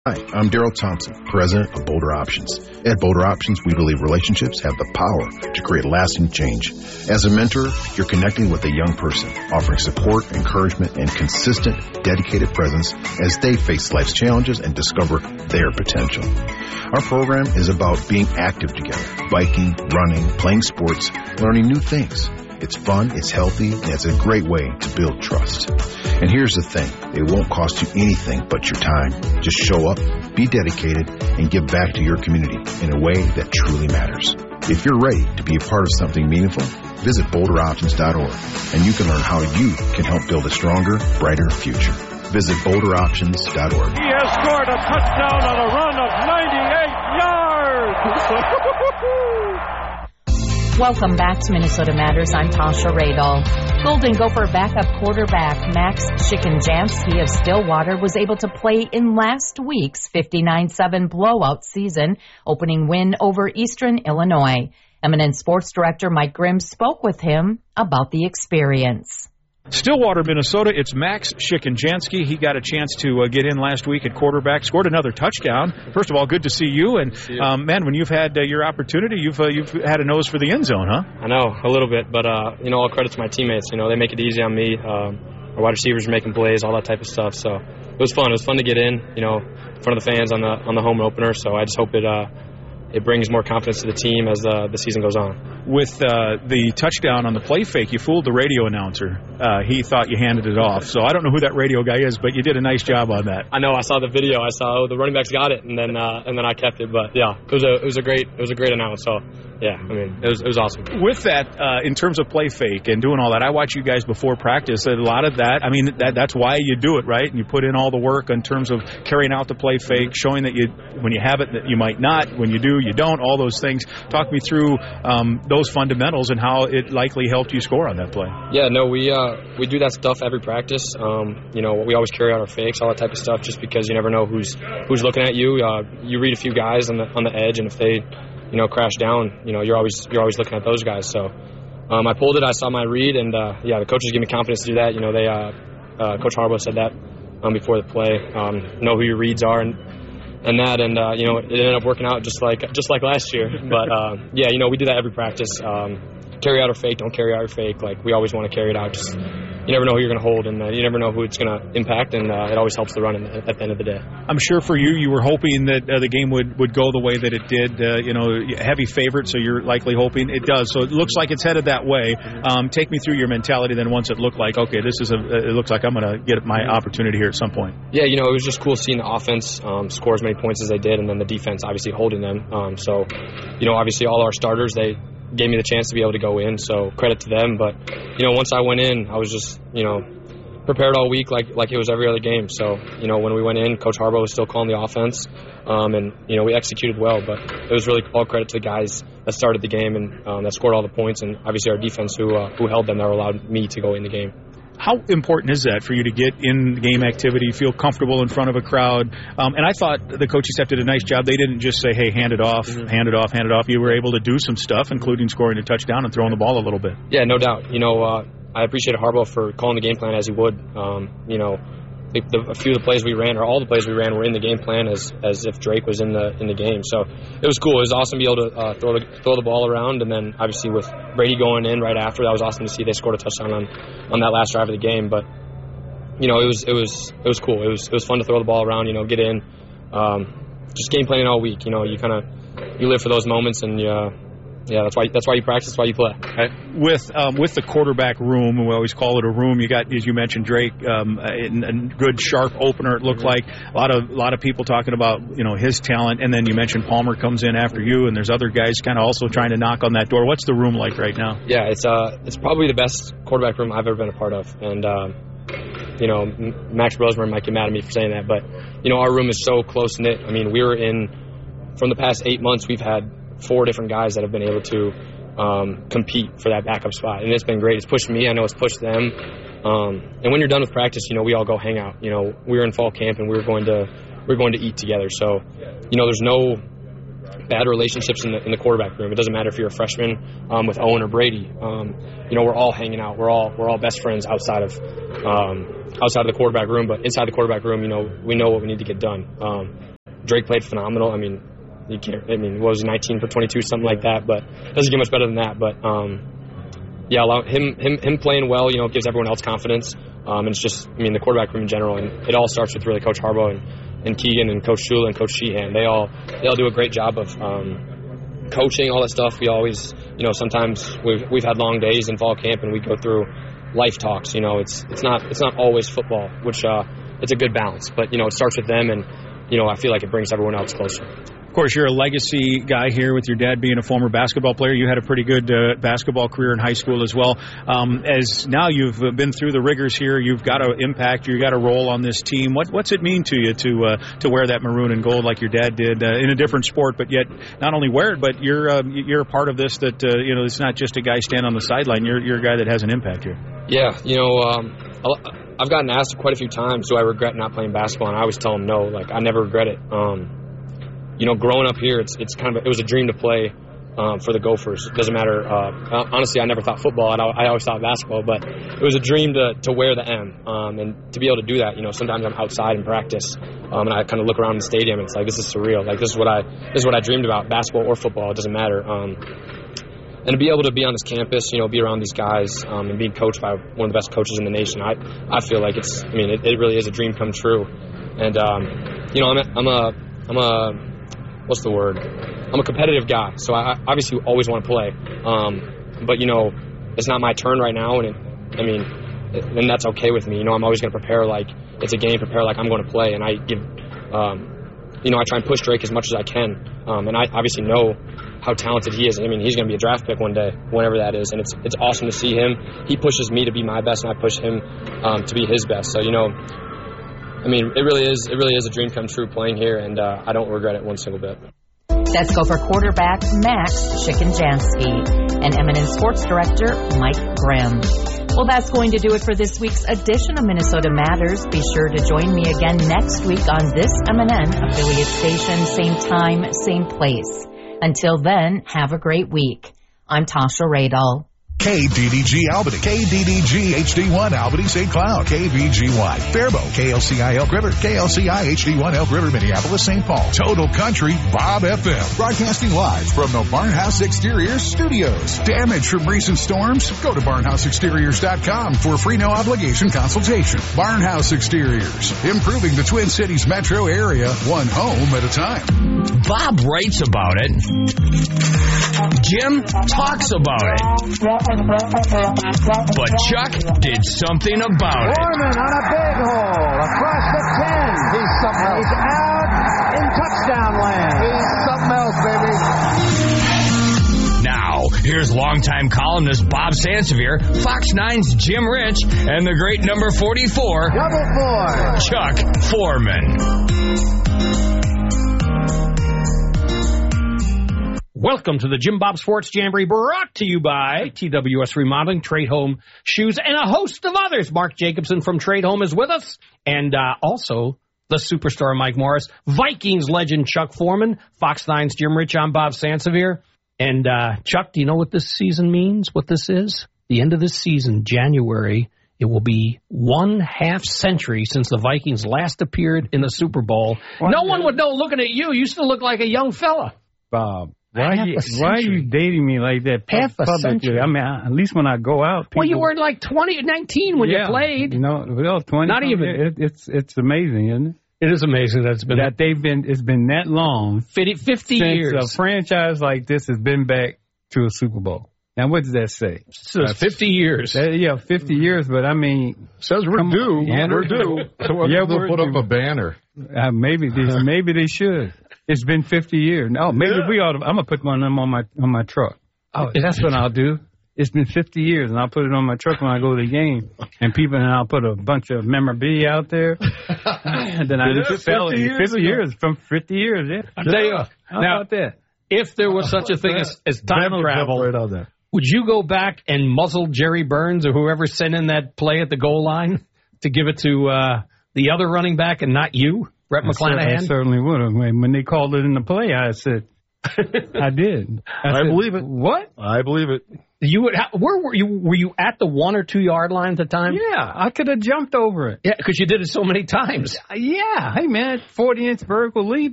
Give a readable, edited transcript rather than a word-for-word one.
Hi, I'm Daryl Thompson, president of Boulder Options. At Boulder Options, we believe relationships have the power to create lasting change. As a mentor, you're connecting with a young person, offering support, encouragement, and consistent, dedicated presence as they face life's challenges and discover their potential. Our program is about being active together, biking, running, playing sports, learning new things. It's fun, it's healthy, and it's a great way to build trust. And here's the thing, it won't cost you anything but your time. Just show up, be dedicated, and give back to your community in a way that truly matters. If you're ready to be a part of something meaningful, visit BoulderOptions.org, and you can learn how you can help build a stronger, brighter future. Visit BoulderOptions.org. He has scored a touchdown on a run of 98 yards! Welcome back to Minnesota Matters. I'm Tasha Radel. Golden Gopher backup quarterback Max Shikenjansky of Stillwater was able to play in last week's 59-7 blowout season opening win over Eastern Illinois. Eminent Sports Director Mike Grimm spoke with him about the experience. Stillwater, Minnesota, it's Max Shikenjansky. He got a chance to get in last week at quarterback, scored another touchdown. First of all, good to see you. And, man, when you've had your opportunity, you've had a nose for the end zone, huh? I know, a little bit. But, all credit to my teammates. They make it easy on me. Our wide receivers are making plays, all that type of stuff. So it was fun. It was fun to get in, in front of the fans on the home opener. So I just hope it brings more confidence to the team as the season goes on. With the touchdown on the play fake, you fooled the radio announcer. He thought you handed it off. So I don't know who that radio guy is, but you did a nice job on that. I know. I saw the video. I saw the running backs got it, and then I kept it. But yeah, it was a great announce. So yeah, it was awesome. With that, in terms of play fake and doing all that, I watch you guys before practice. A lot of that. That's why you do it, right? And you put in all the work in terms of carrying out the play fake, showing that when you have it, that you might not. When you do, you don't. All those things. Talk me through those fundamentals and how it likely helped you score on that play. Yeah, no, we do that stuff every practice. We always carry out our fakes, all that type of stuff, just because you never know who's looking at you. You read a few guys on the edge, and if they crash down, you're always looking at those guys. So I pulled it. I saw my read, and the coaches give me confidence to do that. Coach Harbaugh said that before the play. Know who your reads are and that, and it ended up working out just like last year. But we do that every practice. Carry out our fake, don't carry out your fake. Like, we always want to carry it out. Just, you never know who you're going to hold, and you never know who it's going to impact, and it always helps the run at the end of the day. I'm sure for you were hoping that the game would go the way that it did. Heavy favorite, so you're likely hoping it does. So it looks like it's headed that way. Take me through your mentality then once it looked like, okay, it looks like I'm going to get my opportunity here at some point. Yeah, it was just cool seeing the offense score as many points as they did, and then the defense obviously holding them. Obviously all our starters, they gave me the chance to be able to go in, so credit to them. But once I went in, I was just prepared all week like it was every other game. So when we went in, Coach Harbaugh was still calling the offense, and we executed well. But it was really all credit to the guys that started the game and that scored all the points, and obviously our defense who held them, that allowed me to go in the game. How important is that for you to get in game activity, feel comfortable in front of a crowd? And I thought the coaching staff did a nice job. They didn't just say, hey, hand it off, hand it off, hand it off. You were able to do some stuff, including scoring a touchdown and throwing the ball a little bit. Yeah, no doubt. I appreciated Harbaugh for calling the game plan as he would. A few of the plays we ran, or all the plays we ran, were in the game plan as if Drake was in the game. So it was cool. It was awesome to be able to throw the ball around, and then obviously with Brady going in right after, that was awesome to see. They scored a touchdown on that last drive of the game. But it was cool. It was fun to throw the ball around. Get in. Just game planning all week. You live for those moments, and that's why you practice, that's why you play. Right. With the quarterback room, we always call it a room. You got, as you mentioned, Drake, a good sharp opener. It looked like a lot of people talking about his talent, and then you mentioned Palmer comes in after you, and there's other guys kind of also trying to knock on that door. What's the room like right now? Yeah, it's probably the best quarterback room I've ever been a part of, and Max Roseman might get mad at me for saying that, but our room is so close knit. We were from the past 8 months, we've had 4 different guys that have been able to compete for that backup spot, and it's been great. It's pushed me. I know it's pushed them. And when you're done with practice, we all go hang out. We were in fall camp, and we're going to eat together. So, there's no bad relationships in the quarterback room. It doesn't matter if you're a freshman with Owen or Brady. We're all hanging out. We're all best friends outside of the quarterback room. But inside the quarterback room, we know what we need to get done. Drake played phenomenal. I mean, what was he, 19 for 22, something like that, but it doesn't get much better than that. But, yeah, him playing well, gives everyone else confidence. And it's just, the quarterback room in general, and it all starts with really Coach Harbaugh and Keegan and Coach Shula and Coach Sheehan. They all do a great job of coaching, all that stuff. We always, sometimes we've had long days in fall camp, and we go through life talks. It's not always football, which it's a good balance. But it starts with them, and I feel like it brings everyone else closer. Of course, you're a legacy guy here with your dad being a former basketball player. You had a pretty good basketball career in high school as well. As now you've been through the rigors here, you've got to impact, you've got a role on this team. What's it mean to you to wear that maroon and gold like your dad did in a different sport, but yet not only wear it, but you're a part of this that it's not just a guy standing on the sideline. You're a guy that has an impact here. Yeah, I've gotten asked quite a few times, do I regret not playing basketball? And I always tell them no. Like, I never regret it. Growing up here, it was a dream to play for the Gophers. It doesn't matter. Honestly, I never thought football, and I always thought basketball. But it was a dream to wear the M, and to be able to do that. Sometimes I'm outside in practice, and I kind of look around the stadium, and it's like, this is surreal. Like, this is what I dreamed about, basketball or football. It doesn't matter. And to be able to be on this campus, be around these guys, and being coached by one of the best coaches in the nation, I feel like it really is a dream come true. And what's the word? I'm a competitive guy, so I obviously always want to play. But it's not my turn right now, and that's okay with me. I'm always going to prepare like it's a game, prepare like I'm going to play, and I give, I try and push Drake as much as I can. And I obviously know how talented he is. He's going to be a draft pick one day, whenever that is, and it's awesome to see him. He pushes me to be my best, and I push him to be his best. So it really is a dream come true playing here, and I don't regret it one single bit. That's Gopher quarterback Max Shikenjansky and eminent sports director Mike Grimm. Well, that's going to do it for this week's edition of Minnesota Matters. Be sure to join me again next week on this MNN affiliate station, same time, same place. Until then, have a great week. I'm Tasha Radal. KDDG Albany, KDDG HD1 Albany St. Cloud, KVGY Faribault, KLCI Elk River, KLCI HD1 Elk River Minneapolis St. Paul, Total Country Bob FM, broadcasting live from the Barnhouse Exteriors studios. Damage from recent storms? Go to barnhouseexteriors.com for a free no obligation consultation. Barnhouse Exteriors, improving the Twin Cities metro area, one home at a time. Bob writes about it. Jim talks about it. But Chuck did something about it. Foreman on a big hole across the 10. He's something else. He's out in touchdown land. He's something else, baby. Now, here's longtime columnist Bob Sansevier, Fox 9's Jim Rich, and the great number 44, Double 4, Chuck Foreman. Welcome to the Jim Bob Sports Jamboree, brought to you by TWS Remodeling, Trade Home Shoes, and a host of others. Mark Jacobson from Trade Home is with us, and also the superstar Mike Morris, Vikings legend Chuck Foreman, Fox 9's Jim Rich, I'm Bob Sansevier. And Chuck, do you know what this season means, what this is? The end of this season, January, it will be 1/2 century since the Vikings last appeared in the Super Bowl. No one would know looking at you. You still look like a young fella. Bob. Why are you dating me like that? Half a century. At least when I go out, people... Well, you were like 19 when you played. 20. Not even. It's amazing, isn't it? It is amazing that it's been that long. 50 years. Since a franchise like this has been back to a Super Bowl. Now, what does that say? It says 50 years. 50 years, but says we're due. We're due. So they'll put up a banner. Maybe they should. It's been 50 years. No, maybe we ought to. I'm gonna put one of them on my truck. Oh, that's what I'll do. It's been 50 years, and I'll put it on my truck when I go to the game. And I'll put a bunch of memorabilia out there. And then I just sell it. 50 years, from 50 years, yeah. How about that? If there was such a thing as time travel, would you go back and muzzle Jerry Burns or whoever sent in that play at the goal line to give it to the other running back and not you? Brett McClanahan? I certainly would have. When they called it in the play, I said, I did. I believe it. What? I believe it. Where were you? Were you at the 1 or 2 yard line at the time? Yeah, I could have jumped over it. Yeah, because you did it so many times. Yeah. Hey, man, 40-inch vertical leap.